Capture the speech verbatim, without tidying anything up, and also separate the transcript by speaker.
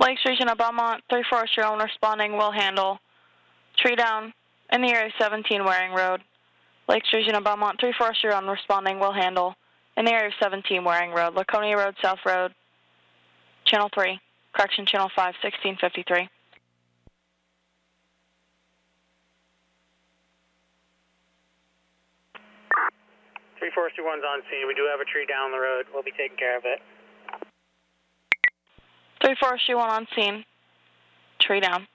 Speaker 1: Lakes Region of Belmont, three four zero one responding, will handle. Tree down in the area of seventeen Waring Road. Lakes Region of Belmont, three four zero one responding, will handle. In the area of seventeen Waring Road, Laconia Road, South Road, Channel three, correction, Channel five, sixteen fifty-three.
Speaker 2: three four two one's on scene. We do have a tree down the road. We'll be taking care of it.
Speaker 1: three four two one on scene. Tree down.